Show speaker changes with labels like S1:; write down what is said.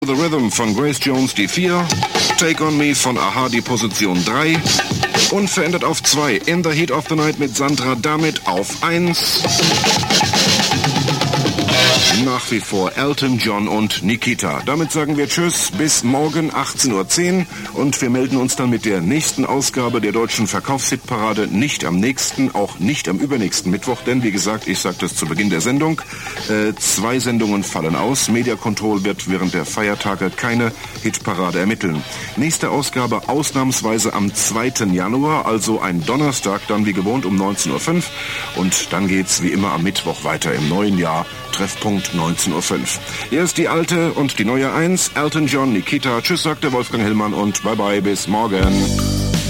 S1: The Rhythm von Grace Jones die 4, Take On Me von a-ha die Position 3, unverändert auf 2, In the Heat of the Night mit Sandra damit auf 1. Nach wie vor Elton John und Nikita. Damit sagen wir Tschüss, bis morgen 18:10 Uhr und wir melden uns dann mit der nächsten Ausgabe der deutschen Verkaufshitparade nicht am nächsten, auch nicht am übernächsten Mittwoch, denn wie gesagt, ich sagte es zu Beginn der Sendung, 2 Sendungen fallen aus. Media Control wird während der Feiertage keine Hitparade ermitteln. Nächste Ausgabe ausnahmsweise am 2. Januar, also ein Donnerstag, dann wie gewohnt um 19:05 Uhr und dann geht's wie immer am Mittwoch weiter im neuen Jahr. Treffpunkt 19:05 Uhr. Erst die alte und die neue 1, Elton John, Nikita. Tschüss, sagt der Wolfgang Hillmann und bye bye, bis morgen.